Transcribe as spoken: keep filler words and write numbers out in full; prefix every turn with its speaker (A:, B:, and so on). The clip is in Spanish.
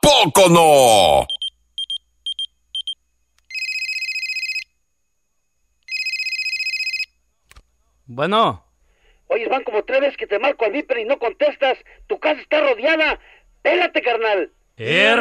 A: poco no?
B: Bueno.
C: Oye, van como tres veces que te marco al Viper y no contestas. Tu casa está rodeada. Pélate, carnal.
B: R